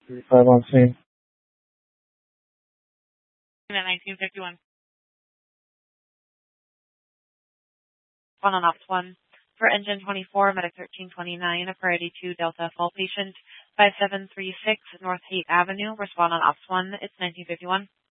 35 on scene. At 1951. One on ops 1. For engine 24, medic 1329, a priority 2 Delta Fall patient, 5736 North Haight Avenue. Respond on ops 1. It's 1951.